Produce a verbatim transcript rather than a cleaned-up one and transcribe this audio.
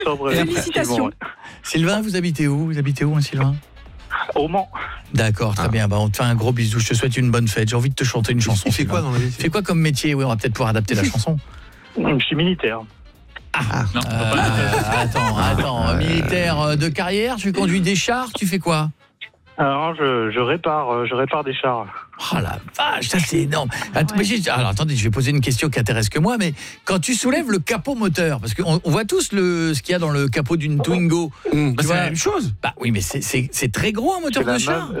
Sobre, Félicitations. ouais. Sylvain, vous habitez où Vous habitez où, hein, Sylvain? Au Mans. D'accord, très Ah. bien. Bah, on te fait un gros bisou. Je te souhaite une bonne fête. J'ai envie de te chanter une chanson. Tu fais Sylvain. quoi dans la vie? Tu fais quoi comme métier? Oui, on va peut-être pouvoir adapter la chanson. Je suis militaire. Ah, Non, Euh, attends, attends. Militaire euh, de carrière, tu conduis des chars, tu fais quoi? Alors, je, je répare, euh, je répare des chars. Oh la vache, ça c'est énorme. Attends, mais j'ai- alors attendez, je vais poser une question qui intéresse que moi, mais quand tu soulèves le capot moteur, parce qu'on on voit tous le, ce qu'il y a dans le capot d'une Twingo. Mmh, bah, Tu c'est vois, la même chose. Bah oui, mais c'est- c'est c'est très gros un moteur C'est la de char. même-